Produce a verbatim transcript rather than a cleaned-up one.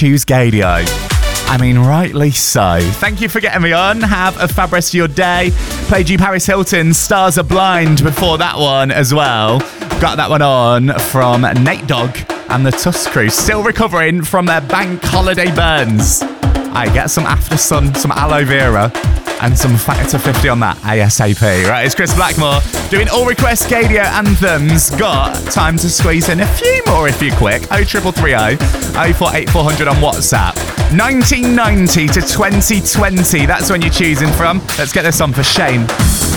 choose Gadio. I mean, rightly so. Thank you for getting me on. Have a fab rest of your day. Played you Paris Hilton's Stars Are Blind before that one as well. Got that one on from Nate Dogg and the Tusk Crew. Still recovering from their bank holiday burns. I get some After Sun, some aloe vera, and some Factor fifty on that ASAP. Right, it's Chris Blackmore doing all request Gadio anthems. Got time to squeeze in a few more if you're quick. oh triple three oh, oh four eight four hundred on WhatsApp. nineteen ninety to twenty twenty, that's when you're choosing from. Let's get this on for Shane.